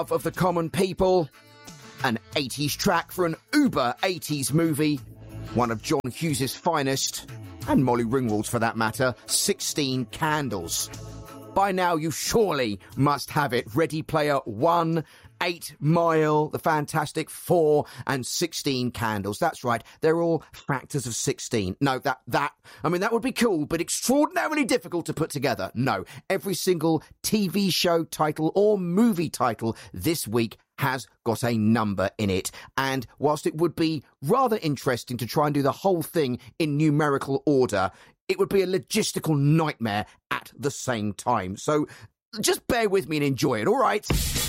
of the common people, an 80s track for an uber 80s movie, one of John Hughes' finest, and Molly Ringwald's for that matter, 16 Candles. By now you surely must have it. Ready Player One, 8 Mile, The Fantastic Four, and 16 Candles. That's right, they're all factors of 16. No, that would be cool, but extraordinarily difficult to put together. No, every single TV show title or movie title this week has got a number in it. And whilst it would be rather interesting to try and do the whole thing in numerical order, it would be a logistical nightmare at the same time. So just bear with me and enjoy it, all right?